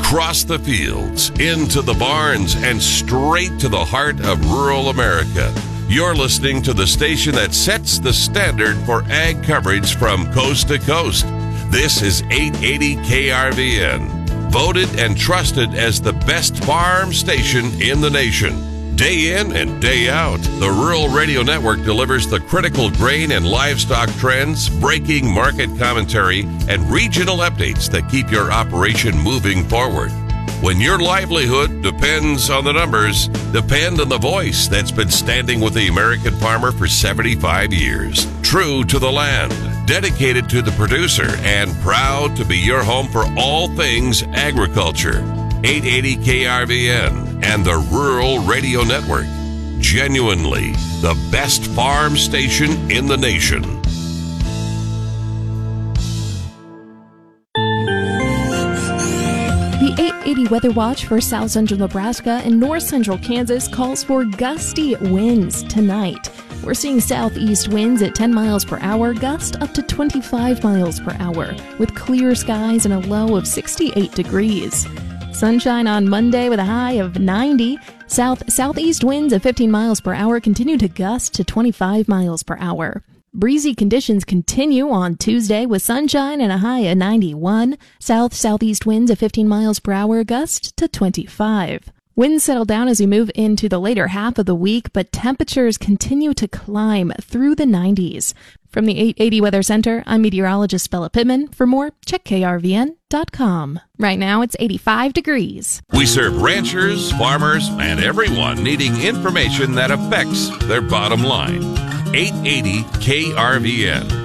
Across the fields, into the barns, and straight to the heart of rural America. You're listening to the station that sets the standard for ag coverage from coast to coast. This is 880 KRVN, voted and trusted as the best farm station in the nation. Day in and day out, the Rural Radio Network delivers the critical grain and livestock trends, breaking market commentary, and regional updates that keep your operation moving forward. When your livelihood depends on the numbers, depend on the voice that's been standing with the American farmer for 75 years. True to the land, dedicated to the producer, and proud to be your home for all things agriculture. 880 KRVN and the Rural Radio Network. Genuinely the best farm station in the nation. The 880 Weather Watch for South Central Nebraska and North Central Kansas calls for gusty winds tonight. We're seeing southeast winds at 10 miles per hour, gust up to 25 miles per hour, with clear skies and a low of 68 degrees. Sunshine on Monday with a high of 90. Southeast winds at 15 miles per hour continue to gust to 25 miles per hour. Breezy conditions continue on Tuesday with sunshine and a high of 91. Southeast winds at 15 miles per hour, gust to 25. Winds settle down as we move into the later half of the week, but temperatures continue to climb through the 90s. From the 880 Weather Center, I'm meteorologist Bella Pittman. For more, check krvn.com. Right now, it's 85 degrees. We serve ranchers, farmers, and everyone needing information that affects their bottom line. 880 KRVN.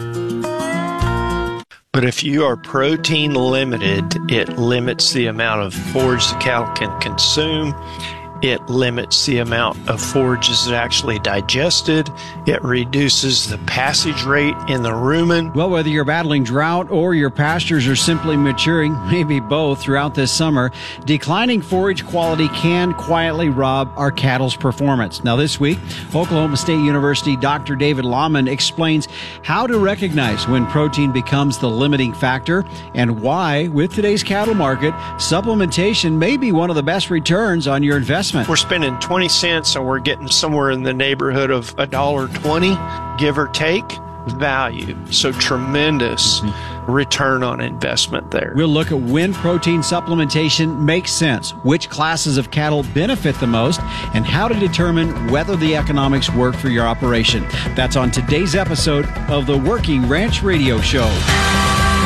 But if you are protein limited, it limits the amount of forage the cattle can consume. It limits the amount of forages that actually digested. It reduces the passage rate in the rumen. Well, whether you're battling drought or your pastures are simply maturing, maybe both throughout this summer, declining forage quality can quietly rob our cattle's performance. Now, this week, Oklahoma State University Dr. David Lahman explains how to recognize when protein becomes the limiting factor and why, with today's cattle market, supplementation may be one of the best returns on your investment. We're spending 20 cents and we're getting somewhere in the neighborhood of $1.20, give or take, value. So tremendous return on investment there. We'll look at when protein supplementation makes sense, which classes of cattle benefit the most, and how to determine whether the economics work for your operation. That's on today's episode of the Working Ranch Radio Show.